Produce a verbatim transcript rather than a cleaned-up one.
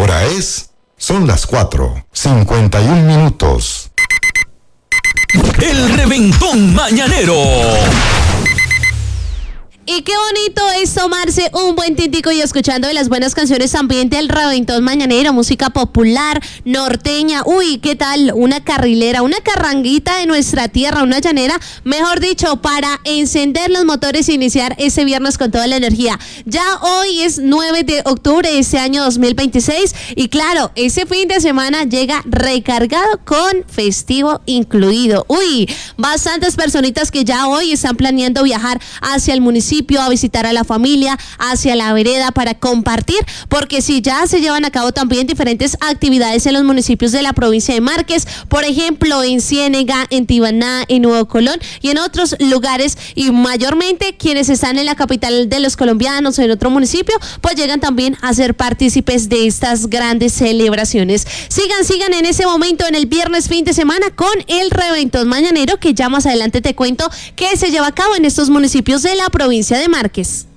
hora es... Son las cuatro, cincuenta y un minutos. El reventón mañanero. Y qué bonito es tomarse un buen tintico y escuchando de las buenas canciones también del reventón mañanero, música popular, norteña. Uy, ¿qué tal? Una carrilera, una carranguita de nuestra tierra, una llanera, mejor dicho, para encender los motores e iniciar ese viernes con toda la energía. Ya hoy es nueve de octubre de este año dos mil veintiséis y claro, ese fin de semana llega recargado con festivo incluido. Uy, bastantes personitas que ya hoy están planeando viajar hacia el municipio a visitar a la familia, hacia la vereda para compartir, porque sí, ya se llevan a cabo también diferentes actividades en los municipios de la provincia de Márquez, por ejemplo, en Ciénega, en Tibaná, en Nuevo Colón y en otros lugares, y mayormente quienes están en la capital de los colombianos o en otro municipio, pues llegan también a ser partícipes de estas grandes celebraciones. Sigan, sigan en ese momento en el viernes fin de semana con el reventón mañanero, que ya más adelante te cuento que se lleva a cabo en estos municipios de la provincia de Márquez.